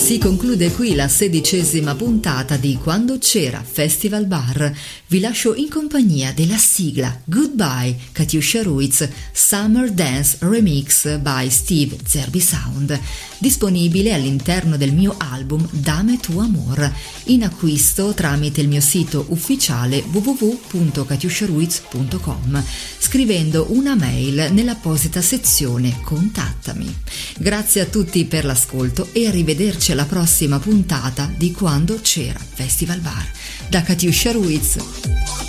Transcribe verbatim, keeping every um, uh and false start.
Si conclude qui la sedicesima puntata di Quando c'era Festival Bar. Vi lascio in compagnia della sigla Goodbye Katiuscia Ruiz Summer Dance Remix by Steve Zerbi Sound, disponibile all'interno del mio album Dame tu amor, in acquisto tramite il mio sito ufficiale w w w punto katiuscia ruiz punto com, scrivendo una mail nell'apposita sezione Contattami. Grazie a tutti per l'ascolto e arrivederci alla prossima puntata di Quando c'era Festival Bar. Da Katiuscia Ruiz.